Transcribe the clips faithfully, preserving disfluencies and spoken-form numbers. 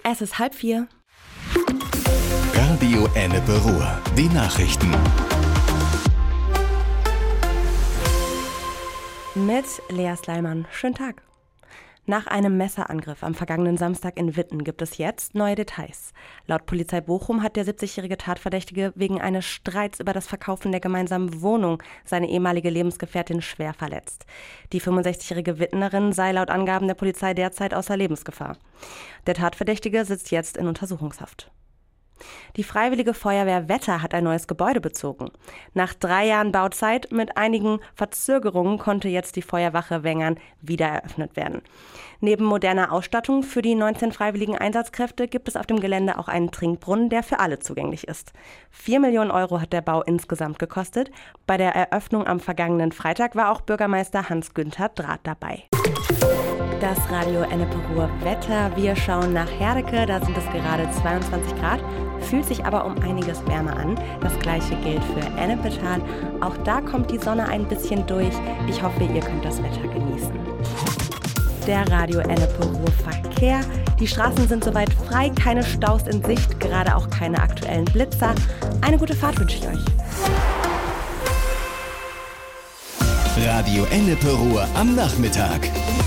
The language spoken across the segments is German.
Es ist halb vier. Radio Ennepe Ruhr. Die Nachrichten. Mit Lea Sleiman. Schönen Tag. Nach einem Messerangriff am vergangenen Samstag in Witten gibt es jetzt neue Details. Laut Polizei Bochum hat der siebzigjährige Tatverdächtige wegen eines Streits über das Verkaufen der gemeinsamen Wohnung seine ehemalige Lebensgefährtin schwer verletzt. Die fünfundsechzigjährige Wittenerin sei laut Angaben der Polizei derzeit außer Lebensgefahr. Der Tatverdächtige sitzt jetzt in Untersuchungshaft. Die Freiwillige Feuerwehr Wetter hat ein neues Gebäude bezogen. Nach drei Jahren Bauzeit mit einigen Verzögerungen konnte jetzt die Feuerwache Wengern wieder eröffnet werden. Neben moderner Ausstattung für die neunzehn freiwilligen Einsatzkräfte gibt es auf dem Gelände auch einen Trinkbrunnen, der für alle zugänglich ist. Vier Millionen Euro hat der Bau insgesamt gekostet. Bei der Eröffnung am vergangenen Freitag war auch Bürgermeister Hans-Günther Draht dabei. Das Radio Ennepe Ruhr Wetter. Wir schauen nach Herdecke, da sind es gerade zweiundzwanzig Grad, fühlt sich aber um einiges wärmer an. Das gleiche gilt für Ennepetal. Auch da kommt die Sonne ein bisschen durch. Ich hoffe, ihr könnt das Wetter genießen. Der Radio Ennepe Ruhr Verkehr. Die Straßen sind soweit frei, keine Staus in Sicht, gerade auch keine aktuellen Blitzer. Eine gute Fahrt wünsche ich euch. Radio Ennepe Ruhr am Nachmittag.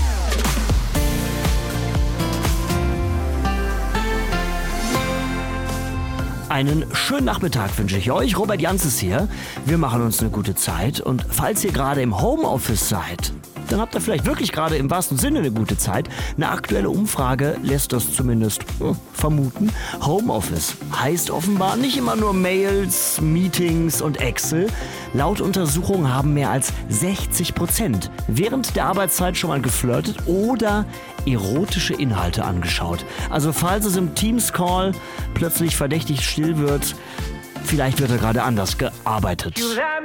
Einen schönen Nachmittag wünsche ich euch. Robert Janzes hier. Wir machen uns eine gute Zeit. Und falls ihr gerade im Homeoffice seid, dann habt ihr vielleicht wirklich gerade im wahrsten Sinne eine gute Zeit. Eine aktuelle Umfrage lässt das zumindest äh, vermuten. Homeoffice heißt offenbar nicht immer nur Mails, Meetings und Excel. Laut Untersuchungen haben mehr als sechzig Prozent während der Arbeitszeit schon mal geflirtet oder erotische Inhalte angeschaut. Also falls es im Teams-Call plötzlich verdächtig still wird, vielleicht wird er gerade anders gearbeitet.